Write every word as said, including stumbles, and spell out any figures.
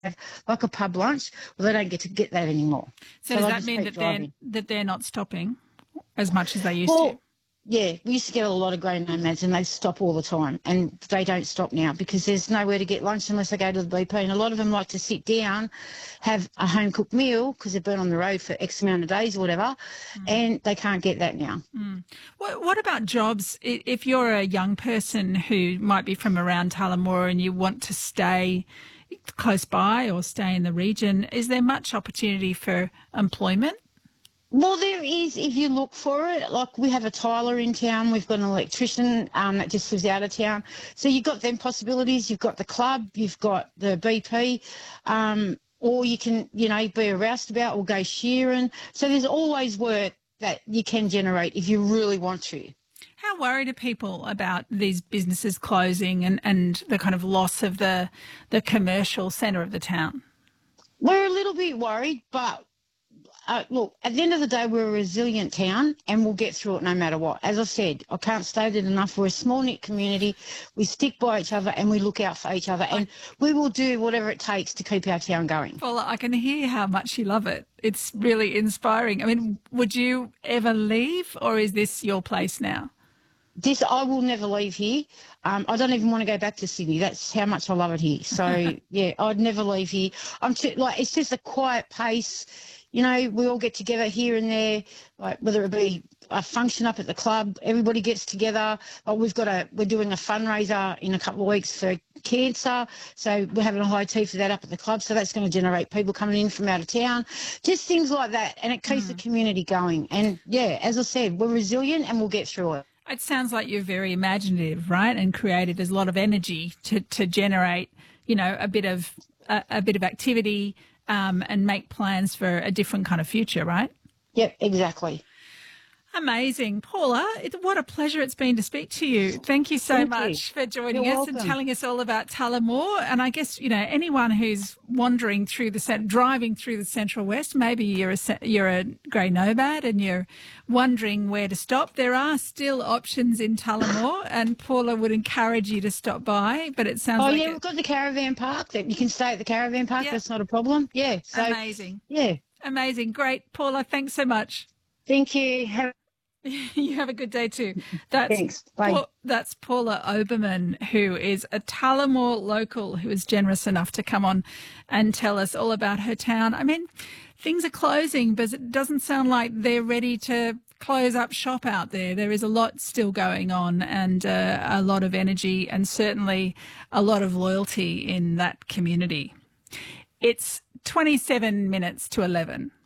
have like a pub lunch. Well, they don't get to get that anymore. So, so does that mean that they're, that they're not stopping as much as they used well, to? Yeah, we used to get a lot of grey nomads and they stop all the time, and they don't stop now because there's nowhere to get lunch unless they go to the B P, and a lot of them like to sit down, have a home-cooked meal because they've been on the road for X amount of days or whatever, mm. and they can't get that now. Mm. What, what about jobs? If you're a young person who might be from around Tullamore and you want to stay close by or stay in the region, is there much opportunity for employment? Well, there is if you look for it. Like we have a tiler in town, we've got an electrician um, that just lives out of town. So you've got them possibilities. You've got the club, you've got the B P, um, or you can, you know, be a roustabout or go shearing. So there's always work that you can generate if you really want to. How worried are people about these businesses closing and, and the kind of loss of the the commercial centre of the town? We're a little bit worried, but Uh, look, at the end of the day, we're a resilient town and we'll get through it no matter what. As I said, I can't state it enough. We're a small-knit community. We stick by each other and we look out for each other, and we will do whatever it takes to keep our town going. Well, I can hear how much you love it. It's really inspiring. I mean, would you ever leave, or is this your place now? This, I will never leave here. Um, I don't even want to go back to Sydney. That's how much I love it here. So, yeah, I'd never leave here. I'm too, like, it's just a quiet pace. You know, we all get together here and there, like whether it be a function up at the club, everybody gets together. Oh, we've got a, we're doing a fundraiser in a couple of weeks for cancer, so we're having a high tea for that up at the club. So that's going to generate people coming in from out of town, just things like that, and it keeps mm. the community going. And yeah, as I said, we're resilient and we'll get through it. It sounds like you're very imaginative, right, and creative. There's a lot of energy to to generate, you know, a bit of a, a bit of activity. Um, and make plans for a different kind of future, right? Yep, exactly. Amazing. Paula, it, what a pleasure it's been to speak to you. Thank you so Thank much you. for joining You're us welcome. and telling us all about Tullamore. And I guess, you know, anyone who's wandering through the, driving through the Central West, maybe you're a, you're a grey nomad and you're wondering where to stop. There are still options in Tullamore, and Paula would encourage you to stop by, but it sounds oh, like... Oh, yeah, it... we've got the caravan park. That you can stay at the caravan park. Yep. That's not a problem. Yeah. So, amazing. Yeah. Amazing. Great. Paula, thanks so much. Thank you. Have You have a good day too. That's, Thanks. Bye. Pa- that's Paula Oberman, who is a Tullamore local who is generous enough to come on and tell us all about her town. I mean, things are closing, but it doesn't sound like they're ready to close up shop out there. There is a lot still going on, and uh, a lot of energy, and certainly a lot of loyalty in that community. It's twenty-seven minutes to eleven.